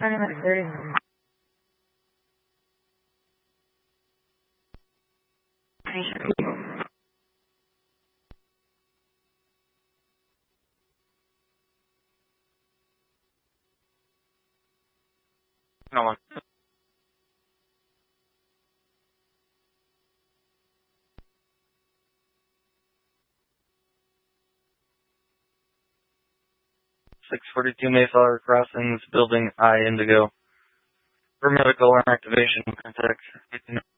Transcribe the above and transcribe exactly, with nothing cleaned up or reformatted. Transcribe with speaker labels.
Speaker 1: No one. six forty-two Mayflower Crossings, Building I Indigo. For medical and activation, contact